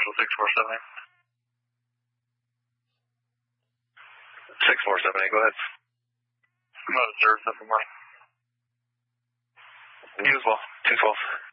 commercial 6478. 6478, go ahead. I'm going to observe something more. You as well, 212.